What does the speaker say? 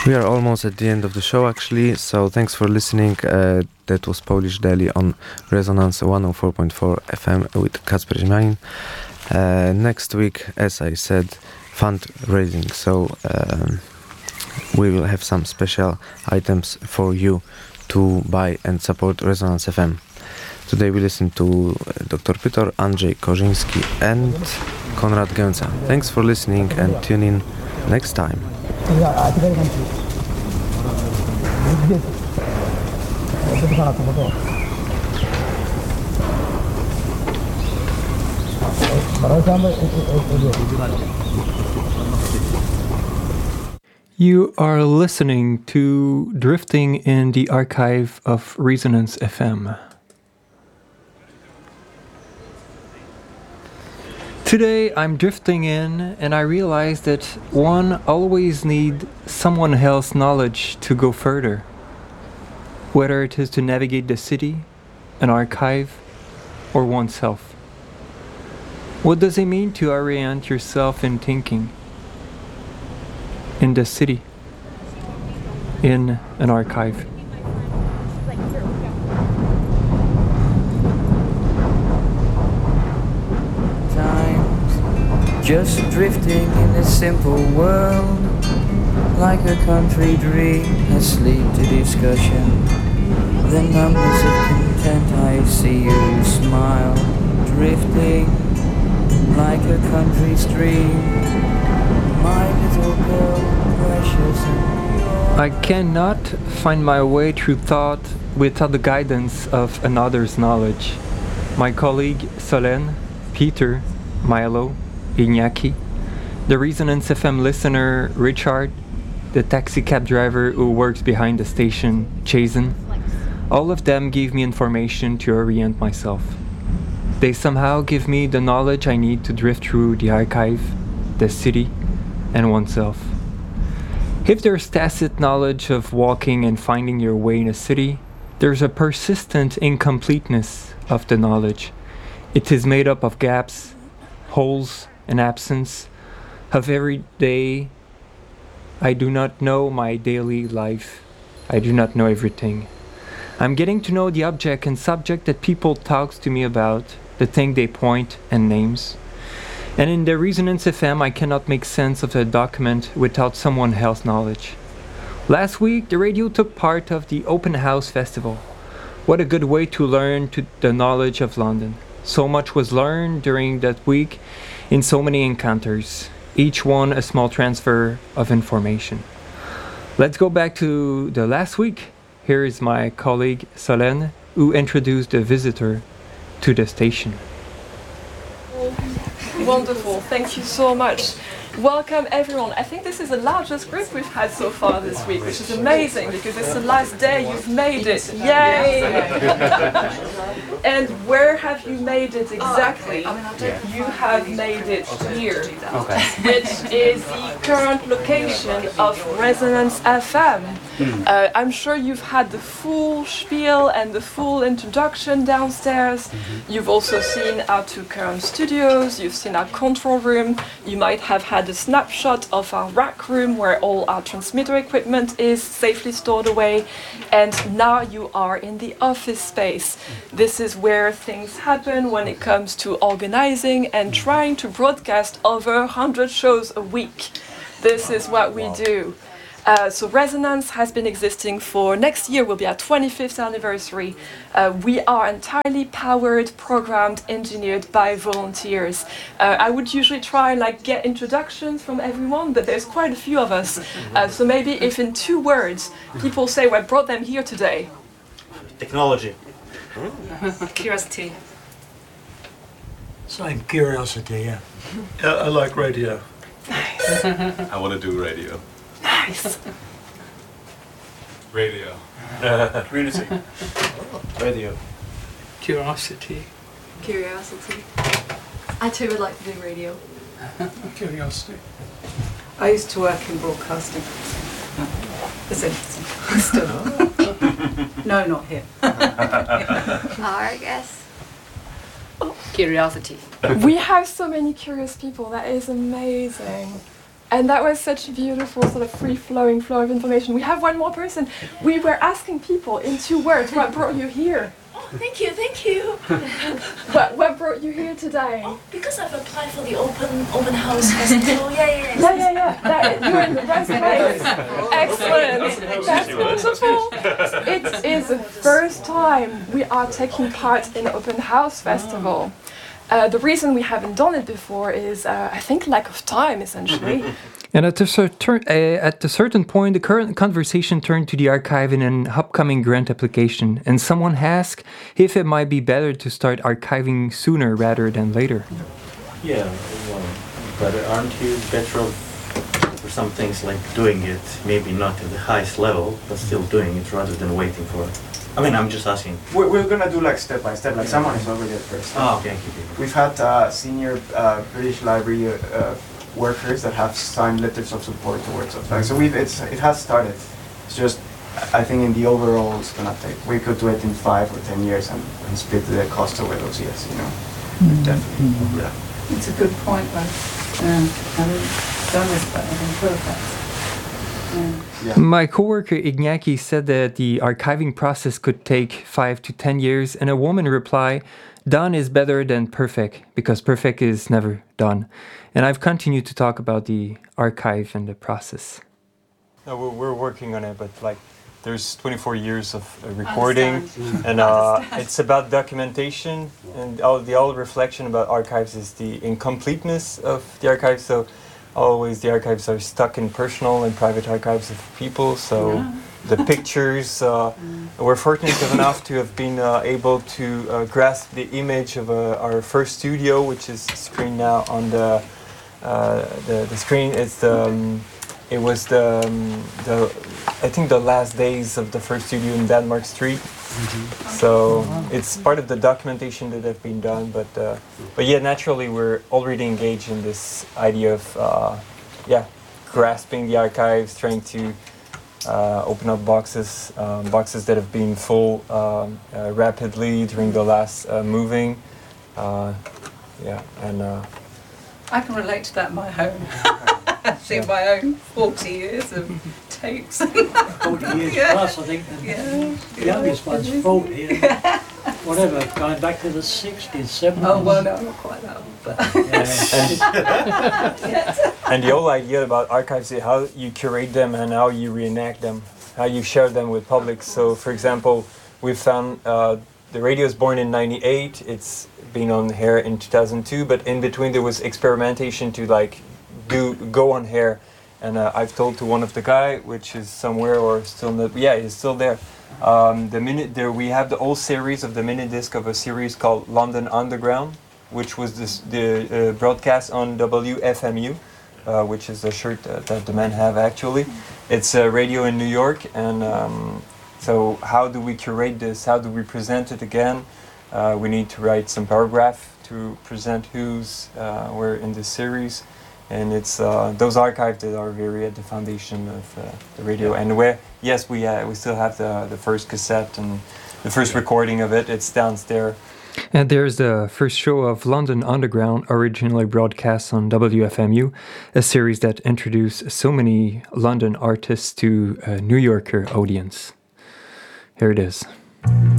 We are almost at the end of the show, actually, so thanks for listening. That was Polish Daily on Resonance 104.4 FM with Kacper Ziemianin. Next week, as I said, fundraising, so we will have some special items for you to buy and support Resonance FM. Today we listen to Dr. Pytor, Andrzej Korzyński and Konrad Gęca. Thanks for listening and tune in next time. You are listening to Drifting in the Archive of Resonance FM. Today I'm drifting in and I realize that one always needs someone else's knowledge to go further. Whether it is to navigate the city, an archive, or oneself. What does it mean to orient yourself in thinking? In the city, in an archive. Just drifting in a simple world, like a country dream asleep to discussion. The numbers of content I see you smile, drifting like a country stream. My little girl, precious and pure. I cannot find my way through thought without the guidance of another's knowledge. My colleague Solène, Peter, Milo, Iñaki, the Resonance FM listener Richard, the taxi cab driver who works behind the station Jason, all of them give me information to orient myself. They somehow give me the knowledge I need to drift through the archive, the city, and oneself. If there's tacit knowledge of walking and finding your way in a city, there's a persistent incompleteness of the knowledge. It is made up of gaps, holes, and absence of every day. I do not know my daily life. I do not know everything. I'm getting to know the object and subject that people talk to me about, the thing they point and names. And in the Resonance FM, I cannot make sense of a document without someone else's knowledge. Last week, the radio took part of the Open House Festival. What a good way to learn the knowledge of London. So much was learned during that week in so many encounters, each one a small transfer of information. Let's go back to the last week. Here is my colleague Solène, who introduced the visitor to the station. Wonderful, thank you so much. Welcome everyone. I think this is the largest group we've had so far this week, which is amazing because it's the last day. You've made it. Yay! And where have you made it exactly? You have made it here, which is the current location of Resonance FM. I'm sure you've had the full spiel and the full introduction downstairs. You've also seen our two current studios, you've seen our control room, you might have had a snapshot of our rack room where all our transmitter equipment is safely stored away, and now you are in the office space. This is where things happen when it comes to organizing and trying to broadcast over 100 shows a week. This is what we do. So Resonance has been existing for next year will be our 25th anniversary. We are entirely powered, programmed, engineered by volunteers. I would usually try and get introductions from everyone, but there's quite a few of us. So maybe if in 2 words people say what brought them here today. Technology. Curiosity. Same, curiosity, yeah. I like radio. Nice. I want to do radio. Nice. Radio. Community. Radio. Curiosity. Curiosity. I too would like to do radio. Curiosity. I used to work in broadcasting. It's interesting. Still. No, not here. I guess. Curiosity. We have so many curious people. That is amazing. And that was such a beautiful sort of free-flowing flow of information. We have one more person. We were asking people in 2 words, what brought you here? Oh, thank you, thank you. What brought you here today? Oh, because I've applied for the open house festival. Yeah. You're in the right place. Excellent. That's beautiful. It is the first time we are taking part in an open house festival. The reason we haven't done it before is, I think, lack of time, essentially. And at a certain point, the current conversation turned to the archive in an upcoming grant application, and someone asked if it might be better to start archiving sooner rather than later. Yeah, well, but aren't you better off for some things like doing it, maybe not at the highest level, but still doing it rather than waiting for it? I mean, I'm just asking. We're gonna do like step by step, like someone is already at first. Oh, okay. We've had senior British Library workers that have signed letters of support towards us. Like, so it has started. It's just, I think in the overall it's gonna take, we could do it in 5 or 10 years and split the cost over those years, you know. Definitely. Yeah. It's a good point, right? Having done this, but having perfect. Yeah. My coworker Iñaki said that the archiving process could take 5 to 10 years, and a woman replied, "Done is better than perfect, because perfect is never done." And I've continued to talk about the archive and the process. No, we're working on it, but like there's 24 years of recording, and it's about documentation, and the old reflection about archives is the incompleteness of the archives. So always the archives are stuck in personal and private archives of people, so the pictures, we're fortunate enough to have been able to grasp the image of our first studio, which is screened now on the screen. It was I think the last days of the first studio in Denmark Street. So it's part of the documentation that have been done, but yeah, naturally we're already engaged in this idea of grasping the archives, trying to open up boxes that have been full rapidly during the last moving. I can relate to that in my home. Actually, my own 40 years of tapes. 40 years plus, I think. The youngest one's 40. And whatever, going back to the 60s, 70s. Oh, well, no, not quite that old, but... And the whole idea about archives is how you curate them and how you reenact them, how you share them with public. So, for example, we found the radio was born in '98. It's been on air in 2002, but in between there was experimentation to go on air. And I've told to one of the guy, which is somewhere or still not, he's still there. We have the old series of the mini disc of a series called London Underground, which was the broadcast on WFMU, which is the shirt that the men have actually. It's a radio in New York, and so how do we curate this? How do we present it again? We need to write some paragraph to present who's were in this series. And it's those archives that are very at the foundation of the radio, and where we still have the first cassette and the first recording of it. It's downstairs. And there's the first show of London Underground, originally broadcast on WFMU, a series that introduced so many London artists to a New Yorker audience. Here it is.